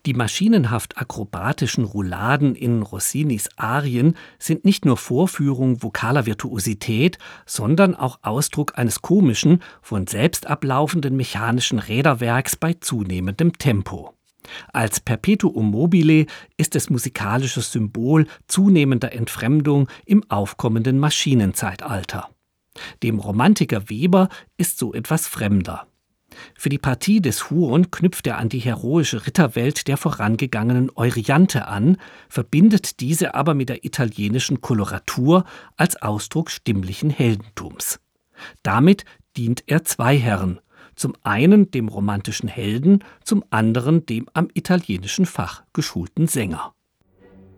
Die maschinenhaft akrobatischen Rouladen in Rossinis Arien sind nicht nur Vorführung vokaler Virtuosität, sondern auch Ausdruck eines komischen, von selbst ablaufenden mechanischen Räderwerks bei zunehmendem Tempo. Als Perpetuum mobile ist es musikalisches Symbol zunehmender Entfremdung im aufkommenden Maschinenzeitalter. Dem Romantiker Weber ist so etwas fremder. Für die Partie des Huon knüpft er an die heroische Ritterwelt der vorangegangenen Euryanthe an, verbindet diese aber mit der italienischen Koloratur als Ausdruck stimmlichen Heldentums. Damit dient er zwei Herren, zum einen dem romantischen Helden, zum anderen dem am italienischen Fach geschulten Sänger.